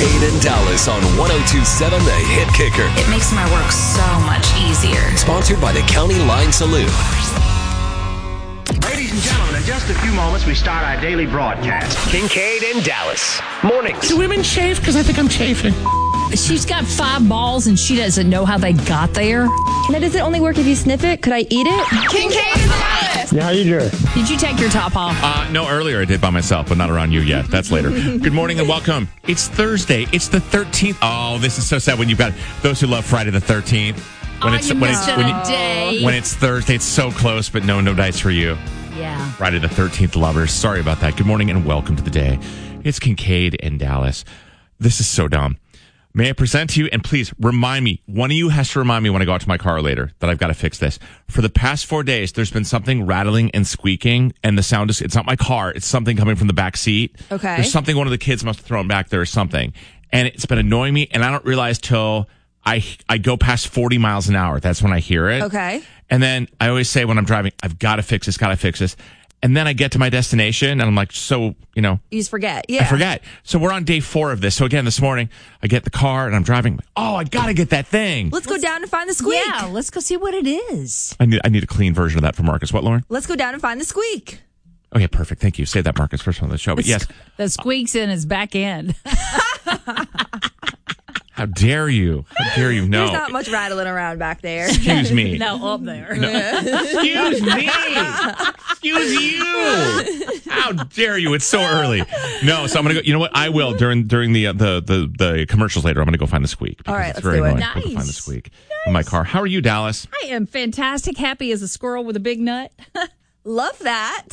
Kincaid and Dallas on 102.7 The Hit Kicker. It makes my work so much easier. Sponsored by the County Line Saloon. Ladies and gentlemen, in just a few moments, we start our daily broadcast. Kincaid and Dallas. Mornings. Do women shave? Because I think I'm chafing. She's got 5 balls and she doesn't know how they got there. Now, does it only work if you sniff it? Could I eat it? Kincaid and Dallas. Yeah, how you doing? Did you take your top off? No, earlier I did by myself, but not around you yet. That's later. Good morning and welcome. It's Thursday. It's the 13th. Oh, this is so sad when you've got those who love Friday the 13th. When it's Thursday, it's so close, but no dice for you. Yeah. Friday the 13th, lovers. Sorry about that. Good morning and welcome to the day. It's Kincaid and Dallas. This is so dumb. May I present to you, and please remind me, one of you has to remind me when I go out to my car later that I've got to fix this. For the past 4 days, there's been something rattling and squeaking, and the sound is, it's not my car, it's something coming from the back seat. Okay. There's something one of the kids must have thrown back there or something. And it's been annoying me, and I don't realize till I go past 40 miles an hour. That's when I hear it. Okay. And then I always say when I'm driving, I've got to fix this. And then I get to my destination and I'm like, You just forget. Yeah. I forget. So we're on day 4 of this. So again, this morning, I get the car and I'm driving. Oh, I got to get that thing. Let's go down and find the squeak. Yeah, let's go see what it is. I need a clean version of that for Marcus. What, Lauren? Let's go down and find the squeak. Okay, perfect. Thank you. Say that, Marcus, first one of the show. But yes. The squeak's in his back end. How dare you? How dare you? No. There's not much rattling around back there. Excuse me. No, up there. Excuse me. Excuse you. How dare you? It's so early. No, so I'm gonna go. You know what? I will during the commercials later. I'm gonna go find the squeak. All right, it's let's very do it. annoying. I'll go find the squeak in my car. How are you, Dallas? I am fantastic, happy as a squirrel with a big nut. Love that.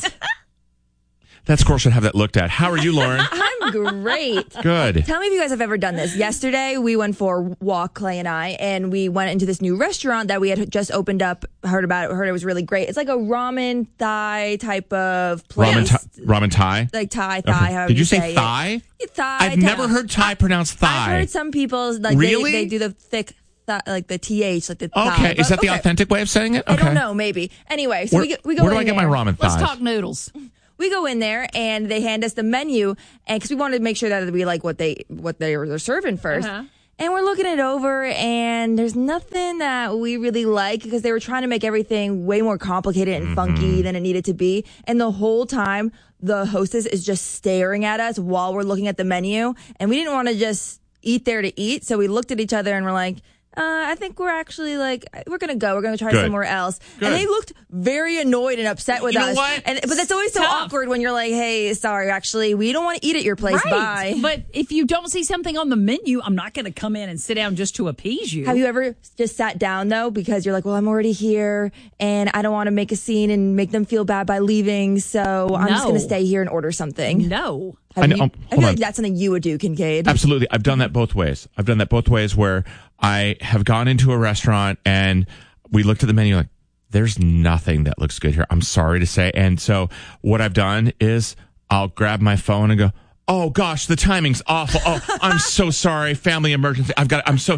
That squirrel should have that looked at. How are you, Lauren? I'm great. Good. Tell me if you guys have ever done this. Yesterday, we went for a walk, Clay and I, and we went into this new restaurant that we had just opened up, heard it was really great. It's like a ramen Thai type of place. Ramen Thai? Like Thai, Okay. however Did you you say Thai? Thai. I've never heard Thai pronounced Thai. I've heard some people, like, really? they do the thick, like the TH, like the Okay, Thai. is that the authentic way of saying it? Okay. I don't know, maybe. Anyway, so we go where do in I get my there. ramen thighs? Let's talk noodles. We go in there and they hand us the menu, and because we wanted to make sure that we like what they were serving first. Uh-huh. And we're looking it over, and there's nothing that we really like because they were trying to make everything way more complicated and funky than it needed to be. And the whole time, the hostess is just staring at us while we're looking at the menu, and we didn't want to just eat there to eat, so we looked at each other and we're like, I think we're actually we're going to go. We're going to try somewhere else. Good. And they looked very annoyed and upset with You us. know what? But that's always so Tough. awkward when you're like, hey, sorry, actually, we don't want to eat at your place. Right. Bye. But if you don't see something on the menu, I'm not going to come in and sit down just to appease you. Have you ever just sat down, though, because you're like, well, I'm already here and I don't want to make a scene and make them feel bad by leaving, so I'm just No. going to stay here and order something. No. I know- feel hold like on. that's something you would do, Kincaid. Absolutely. I've done that both ways. Where I have gone into a restaurant and we looked at the menu like, there's nothing that looks good here. I'm sorry to say. And so what I've done is I'll grab my phone and go, oh gosh, the timing's awful. Oh, I'm so sorry. Family emergency. and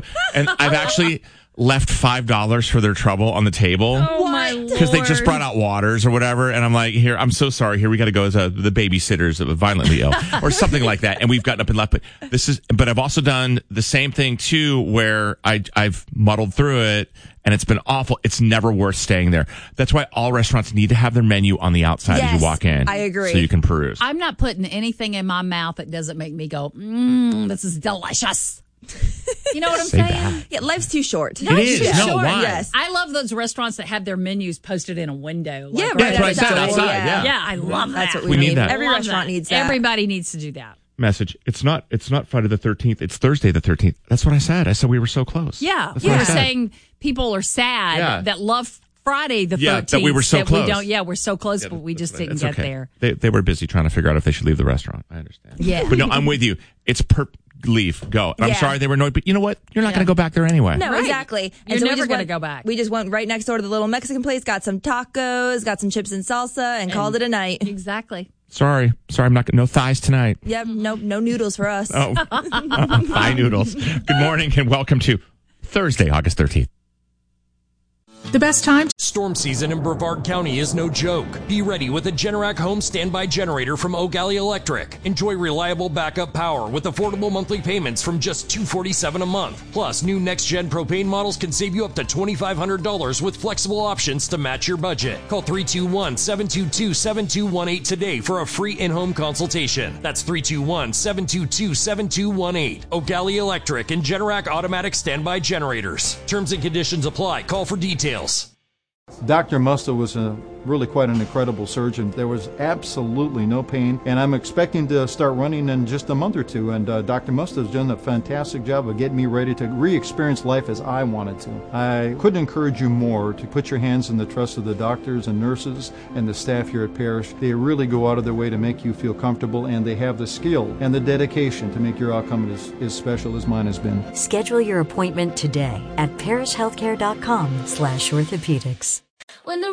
I've actually left $5 for their trouble on the table. Oh, my Lord. Because they just brought out waters or whatever. And I'm like, here, I'm so sorry. Here, we got to go as the babysitters that were violently ill or something like that. And we've gotten up and left. But I've also done the same thing too, where I've muddled through it and it's been awful. It's never worth staying there. That's why all restaurants need to have their menu on the outside as you walk in. I agree. So you can peruse. I'm not putting anything in my mouth that doesn't make me go, this is delicious. You know what I'm Say saying? that. Yeah, life's too short. It is. too No, short. why? Yes. I love those restaurants that have their menus posted in a window. Yeah, Like, right That's what I at the said door. outside. Yeah. Yeah, I love that. That's what We we need need. that. Every Love restaurant that. needs that. Everybody needs to do that. Message. It's not Friday the 13th. It's Thursday the 13th. That's what I said. I said we were so close. Yeah. That's You what I were said. saying people are sad Yeah. that love Friday the 13th. Yeah, that we were so close. We're so close, but we just didn't It's get okay. there. They were busy trying to figure out if they should leave the restaurant. I understand. Yeah. But no, I'm with you. It's leave, go. And I'm Yeah. sorry they were annoyed, but you know what? You're not going to go back there anyway. No, Right. exactly. You're so we never just gonna went- go back. We just went right next door to the little Mexican place, got some tacos, got some chips and salsa, and called it a night. Exactly. Sorry, I'm not. No thighs tonight. Yep, no noodles for us. Oh, thigh noodles. Good morning and welcome to Thursday, August 13th. The best time? Storm season in Brevard County is no joke. Be ready with a Generac home standby generator from O'Galley Electric. Enjoy reliable backup power with affordable monthly payments from just $247 a month. Plus, new next-gen propane models can save you up to $2,500 with flexible options to match your budget. Call 321-722-7218 today for a free in-home consultation. That's 321-722-7218. O'Galley Electric and Generac automatic standby generators. Terms and conditions apply. Call for details. Dr. Musto was really quite an incredible surgeon. There was absolutely no pain, and I'm expecting to start running in just a month or two, and Dr. Musto has done a fantastic job of getting me ready to re-experience life as I wanted to. I couldn't encourage you more to put your hands in the trust of the doctors and nurses and the staff here at Parrish. They really go out of their way to make you feel comfortable, and they have the skill and the dedication to make your outcome as special as mine has been. Schedule your appointment today at parrishhealthcare.com/orthopedics. When the